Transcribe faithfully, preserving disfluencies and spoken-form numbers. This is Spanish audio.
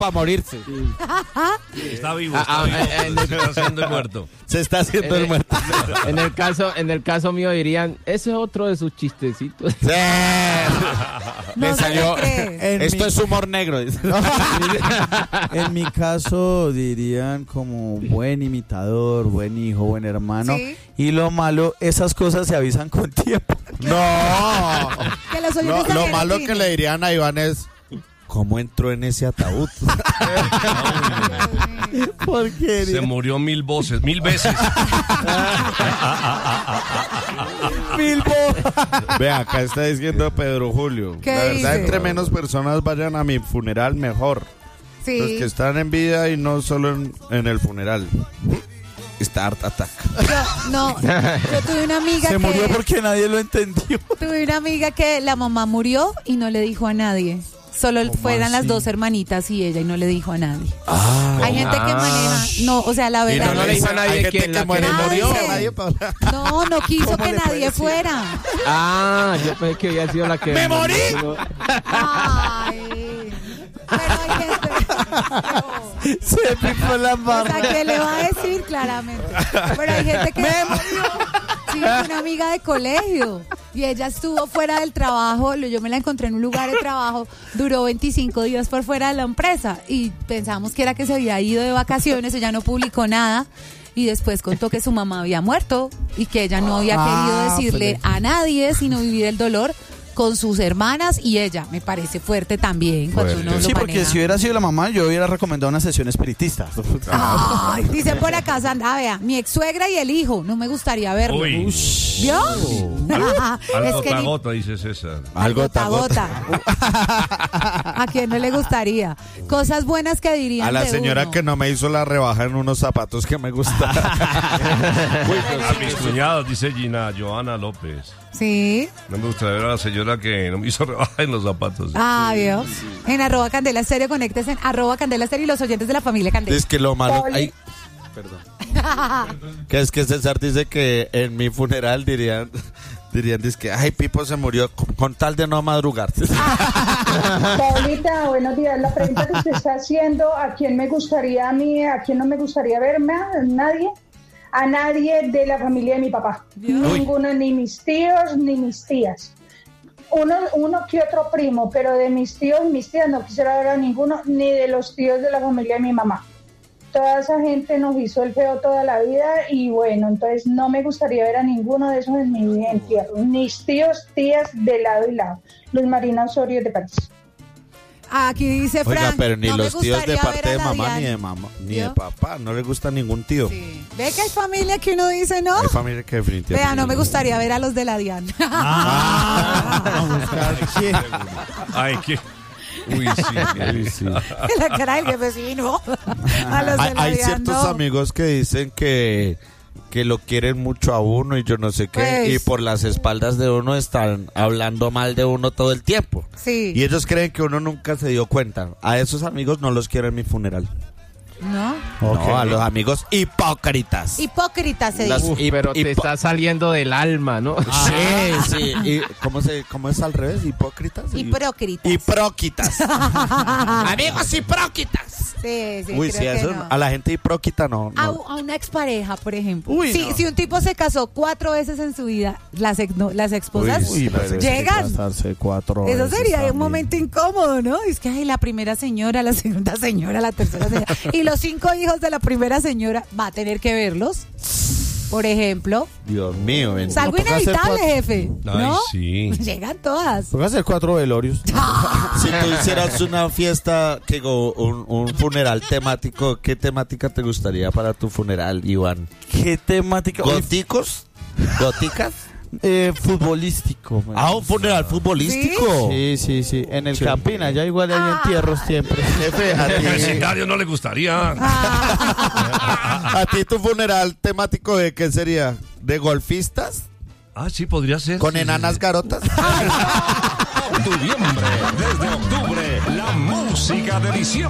para morirse. Está vivo, Ah, está ah, vivo. en el- Se está haciendo el muerto. Se está haciendo el muerto. En el caso, en el caso mío dirían, ese es otro de sus chistecitos. Sí. No Le se salió. le cree. En Esto mi- es humor negro. En mi caso dirían como buen imitador, buen hijo, buen hermano. Sí. Y lo malo, esas cosas se avisan con tiempo. No. Que los Lo, oyentes lo también malo que opinen. le dirían a Iván es ¿cómo entró en ese ataúd? Porque Se murió mil voces, mil veces. Vea, acá está diciendo Pedro Julio. ¿Qué La verdad, dice? entre menos personas vayan a mi funeral, mejor. Sí. Los que están en vida y no solo en, en el funeral. Está Art Attack. Yo, no, yo tuve una amiga se que murió porque nadie lo entendió. tuve una amiga que la mamá murió y no le dijo a nadie. Solo ¿Cómo fueran las así? dos hermanitas y ella y no le dijo a nadie. Ah, Hay gente que maneja, no, o sea, la y verdad. no le dijo a nadie hay gente quién, que la muere que murió. murió. Nadie para- No, no quiso ¿Cómo que le puede nadie decir? fuera. Ah, yo pensé que había sido la que... ¡Me morí! Ay. Pero hay gente. Se picó la O barra. sea, ¿qué le va a decir claramente? Pero hay gente que... Sí, es una amiga de colegio. Y ella estuvo fuera del trabajo. lo- Yo me la encontré en un lugar de trabajo. Duró veinticinco días por fuera de la empresa. Y pensamos que era que se había ido de vacaciones. Ella no publicó nada. Y después contó que su mamá había muerto. Y que ella no había Ah, querido decirle pues. a nadie, sino vivir el dolor con sus hermanas y ella. Me parece fuerte también. Cuando Fuerte. uno lo Sí, porque maneja. si hubiera sido la mamá, yo hubiera recomendado una sesión espiritista. Ay, dicen por acá, Sandra, vea, mi ex suegra y el hijo, no me gustaría verlo. Uy. ¿Vio? Al Es gota que a ni- gota, dice César. al gota a gota. ¿A quién no le gustaría? Cosas buenas que dirían A la de señora uno. que no me hizo la rebaja en unos zapatos que me gustan. A mis cuñados, dice Gina Joana López. Sí. No me gustaría ver a la señora que no me hizo rebaja en los zapatos. Ah, ¿vio? En arroba Candela Estéreo, conectes en arroba Candela Estéreo y los oyentes de la familia Candela. Es que lo malo. Ay, perdón. Que es que César dice que en mi funeral dirían. Dirían, dice que, ay, Pipo se murió con, con tal de no madrugar. Paulita, buenos días. La pregunta que usted está haciendo, ¿a quién me gustaría a mí, a quién no me gustaría verme? ¿A nadie? A nadie de la familia de mi papá. Ninguno, ni mis tíos, ni mis tías. Uno, uno que otro primo, pero de mis tíos y mis tías no quisiera ver a ninguno, ni de los tíos de la familia de mi mamá. Toda esa gente nos hizo el feo toda la vida y bueno, entonces no me gustaría ver a ninguno de esos en mi entierro. Mis tíos, tías de lado y lado. Luis Marina Osorio de París. Aquí dice Frank. Oiga, pero ni no me los tíos de gustaría parte ver de a la mamá ni de Diana. mamá ni ¿Vio? de papá. No le gusta ningún tío. Sí. ¿Ve que hay familia que uno dice no? Hay familia que definitivamente. Vea, no me gustaría ver a los de la Diana. Ay, qué. Uy, sí. Uy, sí. La cara del jefe, sí, no. A los de Hay, la hay Diana, ciertos no. amigos que dicen que, que lo quieren mucho a uno y yo no sé qué. Pues. Y por las espaldas de uno están hablando mal de uno todo el tiempo. Sí. Y ellos creen que uno nunca se dio cuenta. A esos amigos no los quiero en mi funeral. ¿No? No, a los amigos hipócritas. Hipócrita se Las- dice. Uf, Y- pero y te po- está saliendo del alma, ¿no? Sí, sí. Y, ¿cómo, se, ¿Cómo es al revés? ¿Hipócritas? Hiprócrita. Hipróquitas. Amigos hipróquitas. Sí, sí, Uy, creo sí, que eso, no. a la gente hipróquita no. A, no. a una expareja, por ejemplo. Uy, si, no. si un tipo se casó cuatro veces en su vida, las, ex- no, las esposas Uy, pero es que llegan. Casarse cuatro Eso veces sería un también. momento incómodo, ¿no? Es que ay, la primera señora, la segunda señora, la tercera señora. Y los cinco hijos de la primera señora va a tener que verlos. Por ejemplo. Dios mío. Es algo toca hacer inevitable, cuatro- jefe. Ay, ¿No? sí. Llegan todas. Toca hacer cuatro velorios. Si tú hicieras una fiesta, que go- un, un funeral temático, ¿qué temática te gustaría para tu funeral, Iván? ¿Qué temática? Oye, ¿Góticos? ¿Góticas? eh, futbolístico. man. Ah, un funeral futbolístico. Sí, sí, sí. En el Campín, allá igual hay entierros siempre. Jefe, a Al ti, vecindario no le gustaría. a ti tu funeral temático de qué sería? ¿De golfistas? Ah, sí, podría ser. ¿Con sí, enanas sí. garotas? Noviembre, desde octubre, la música de diciembre.